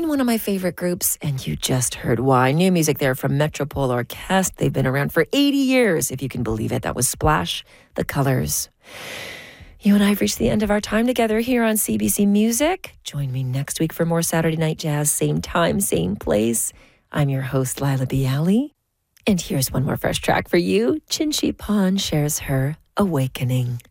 one of my favorite groups, and you just heard why. New music there from Metropole Orchestre. They've been around for 80 years, if you can believe it. That was Splash, The Colors. You and I have reached the end of our time together here on CBC Music. Join me next week for more Saturday Night Jazz, same time, same place. I'm your host, Lila Bialy. And here's one more fresh track for you. Chin Shi Pon shares her Awakening.